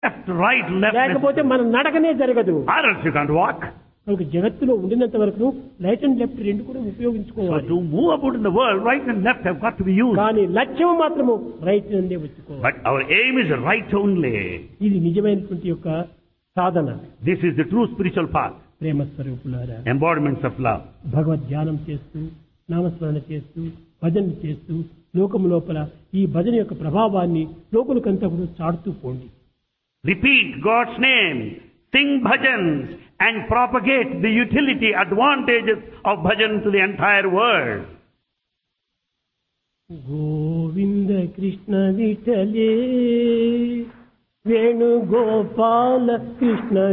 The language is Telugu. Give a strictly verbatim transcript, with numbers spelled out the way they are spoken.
left, right, left. లేకపోతే మన నడకనే జరగదు. Or else you can't walk. ఒక జగత్తులో ఉండినంత వరకు రైట్ అండ్ లెఫ్ట్ రెండు కూడా So ఉపయోగించుకోవాలి. to move about in the world, right and left have got to be used. కానీ లక్ష్యం మాత్రము రైట్ నుండే వచ్చుకోవాలి. But our aim is right only. ఇది నిజమైనటువంటి యొక్క సాధన. This is the true spiritual path. ప్రేమ స్వరూపులారా, Embodiments of love. భగవద్ ధ్యానం చేస్తూ నామస్మరణ చేస్తూ భజన చేస్తూ లోకము లోపల ఈ భజన యొక్క ప్రభావాన్ని లోకులకంతా కూడా చాటుతూ పోండి. Repeat God's name, sing bhajans, and propagate the utility, advantages of bhajan to the entire world. Govinda Krishna విఠలే Venugopala Krishna